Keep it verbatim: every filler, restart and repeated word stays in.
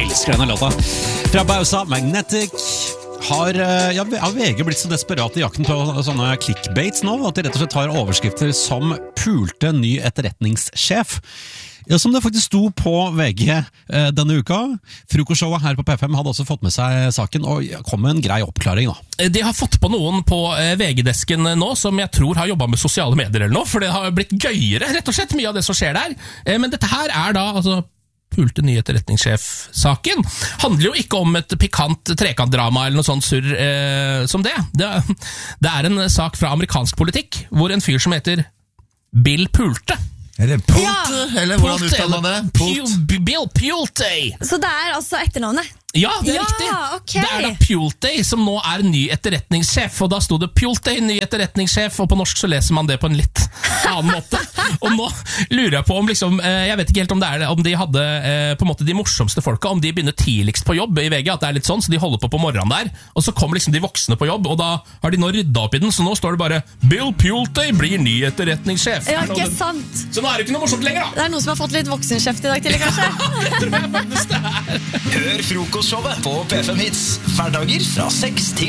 elsker denne låta. Fra Bausa, Magnetic. Har, ja, har V G blitt så desperat i jakten på sånne clickbaits nå, at de rett og slett har overskrifter som pulte ny etterretningssjef. Ja, som det faktisk sto på V G eh, denne uka. Frokostshowet her på P fem hadde også fått med seg saken, og kom med en grei oppklaring da. De har fått på noen på eh, V G-desken nå, som jeg tror har jobbet med sosiale medier eller noe, for det har blitt gøyere, rett og slett, mye av det som skjer der. Eh, men dette her er da, altså, pulte nye etterretningssjef-saken. Handler jo ikke om et pikant trekantdrama eller noe sånt surr eh, som det. det. Det er en sak fra amerikansk politikk, hvor en fyr som heter Bill Pulte. Er det Pulte, ja. eller hvordan uttaler man det? Pult. Bill Pulte. Så det er altså etternavnet? Ja, det er ja, riktig. Okay. Det er da Pulte som nå er ny etterretningssjef, og da sto det Pulte, ny etterretningssjef, og på norsk så leser man det på en litt annen måte. Og nå lurer jeg på om liksom, jeg vet ikke helt om det er om de hadde på en måte de morsomste folka, om de begynner tidligst på jobb i V G, at det er litt sånn, så de holder på på morgenen der, og så kommer liksom de voksne på jobb, og da har de nå ryddet opp i den, så nå står det bare Bill Pulte blir ny etterretningssjef. Ja, ikke sant. Så nå er det ikke noe morsomt lenger da. Det er noen som har fått litt voksenkjeft i dag til, kanskje? Det tror jeg faktisk det er. Hør frokostshowet på P fem Hits hverdager fra seks til